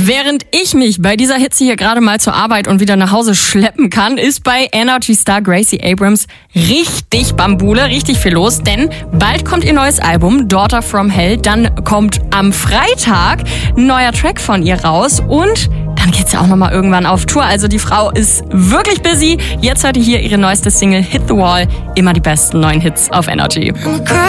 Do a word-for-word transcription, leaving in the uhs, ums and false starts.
Während ich mich bei dieser Hitze hier gerade mal zur Arbeit und wieder nach Hause schleppen kann, ist bei Energy-Star Gracie Abrams richtig Bambule, richtig viel los, denn bald kommt ihr neues Album, Daughter from Hell, dann kommt am Freitag ein neuer Track von ihr raus und dann geht's ja auch nochmal irgendwann auf Tour. Also die Frau ist wirklich busy. Jetzt hört ihr hier ihre neueste Single Hit the Wall. Immer die besten neuen Hits auf Energy.